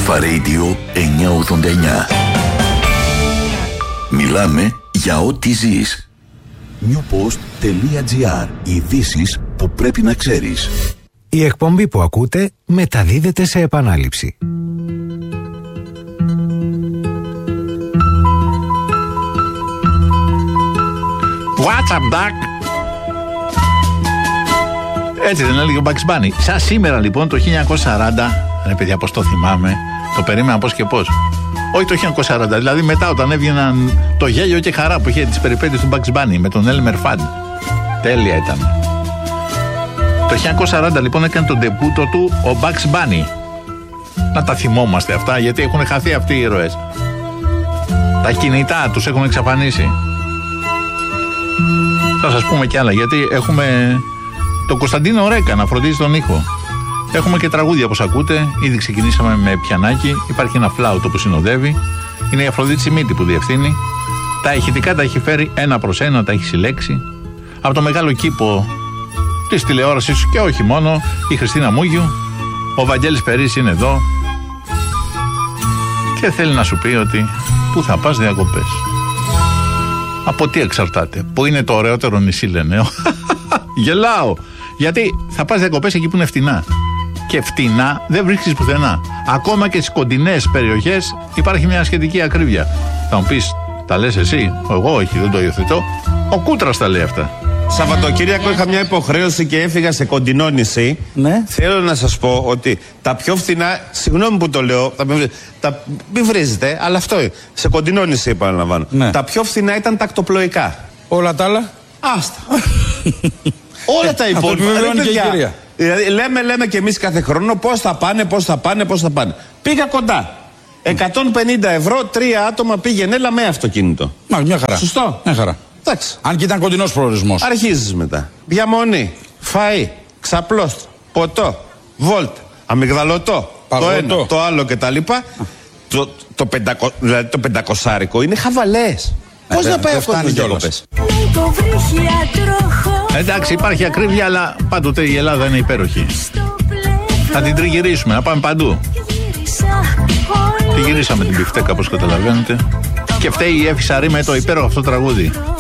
Αλφα Radio 989. Μιλάμε για ό,τι ζεις. newpost.gr. Ειδήσεις που πρέπει να ξέρεις. Η εκπομπή που ακούτε μεταδίδεται σε επανάληψη. What's up, Doc? Έτσι δεν έλεγε ο Bugs Bunny. Σαν σήμερα λοιπόν το 1940, ρε παιδιά, πώς το θυμάμαι, το περίμενα πώς και πώς. Όχι το 1940, δηλαδή μετά όταν έβγαιναν το Γέλιο και Χαρά που είχε τις περιπέτειες του Bugs Bunny με τον Elmer Fudd. Τέλεια ήταν. Το 1940 λοιπόν έκανε τον ντεμπούτο του ο Bugs Bunny. Να τα θυμόμαστε αυτά, γιατί έχουν χαθεί αυτοί οι ήρωες. Τα κινητά τους έχουν εξαφανίσει. Θα σας πούμε κι άλλα, γιατί έχουμε τον Κωνσταντίνο Ρέκα να φροντίζει τον ήχο. Έχουμε και τραγούδια όπως ακούτε. Ήδη ξεκινήσαμε με πιανάκι. Υπάρχει ένα φλάουτο που συνοδεύει. Είναι η Αφροδίτη Σιμίτη που διευθύνει. Τα ηχητικά τα έχει φέρει ένα προς ένα, τα έχει συλλέξει. Από το μεγάλο κήπο της τηλεόρασης και όχι μόνο, η Χριστίνα Μούγιου. Ο Βαγγέλης Περής είναι εδώ. Και θέλει να σου πει ότι πού θα πας διακοπές. Από τι εξαρτάται. Πού είναι το ωραιότερο νησί, λένε. Γελάω. Γιατί θα πας διακοπές εκεί που είναι φτηνά. Και φτηνά δεν βρίσκεις πουθενά. Ακόμα και στις κοντινές περιοχές υπάρχει μια σχετική ακρίβεια. Θα μου πεις, τα λες εσύ? Εγώ όχι, δεν το υιοθετώ. Ο Κούτρας τα λέει αυτά. Σαββατοκύριακο είχα μια υποχρέωση και έφυγα σε κοντινό νησί. Ναι. Θέλω να σας πω ότι τα πιο φθηνά, συγγνώμη που το λέω, μην βρίζετε, αλλά αυτό είναι. Σε κοντινό νησί, επαναλαμβάνω. Ναι. Τα πιο φθηνά ήταν τα ακτοπλοϊκά. Όλα τα άλλα? Άστα. Όλα τα υπόλοιπα. Δηλαδή, λέμε και εμείς κάθε χρόνο πώς θα πάνε. Πήγα κοντά. 150 ευρώ, 3 άτομα πήγαινε, έλα με αυτοκίνητο. Μια χαρά. Σωστό. Μια χαρά. Εντάξει. Αν και ήταν κοντινός προορισμός. Αρχίζεις μετά. Διαμονή, φαΐ, ξαπλώστρο, ποτό, βόλτα, αμυγδαλωτό, το ένα, το άλλο κτλ. Το 500 είναι χαβαλές. Πώς να πάει αυτό τις διακοπές? Εντάξει, υπάρχει ακρίβεια, αλλά πάντοτε η Ελλάδα είναι υπέροχη. Θα την τριγυρίσουμε, να πάμε παντού. Τη γυρίσαμε την πιφτέκα, όπως καταλαβαίνετε. Και φταίει η Εύη Σαρή με το υπέροχο αυτό τραγούδι.